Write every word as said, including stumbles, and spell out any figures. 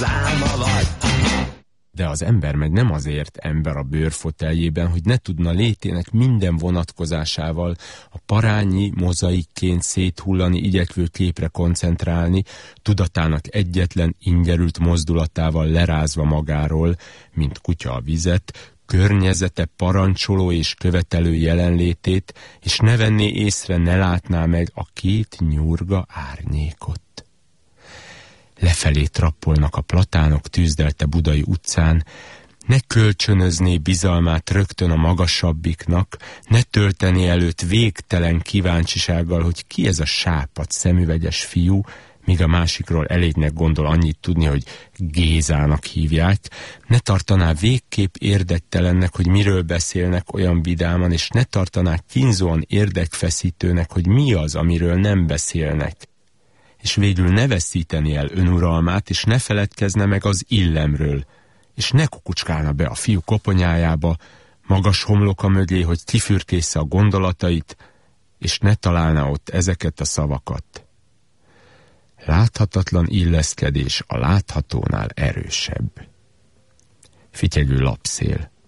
Álma vagy. De az ember meg nem azért ember a bőrfoteljében, hogy ne tudna létének minden vonatkozásával a parányi mozaikként széthullani igyekvő képre koncentrálni, tudatának egyetlen ingerült mozdulatával lerázva magáról, mint kutya a vizet, környezete parancsoló és követelő jelenlétét, és ne venné észre, ne látná meg a két nyurga árnyékot. Lefelé trappolnak a platánok tűzdelte budai utcán, ne kölcsönözné bizalmát rögtön a magasabbiknak, ne töltené előtt végtelen kíváncsisággal, hogy ki ez a sápadt szemüvegyes fiú, míg a másikról elégnek gondol annyit tudni, hogy Gézának hívják, ne tartaná végképp érdektelennek, hogy miről beszélnek olyan vidáman, és ne tartaná kínzóan érdekfeszítőnek, hogy mi az, amiről nem beszélnek. És végül ne veszíteni el önuralmát, és ne feledkezne meg az illemről, és ne kukucskálna be a fiú koponyájába, magas homloka mögé, hogy kifürkészze a gondolatait, és ne találna ott ezeket a szavakat. Láthatatlan illeszkedés a láthatónál erősebb. Fityegő lapszél.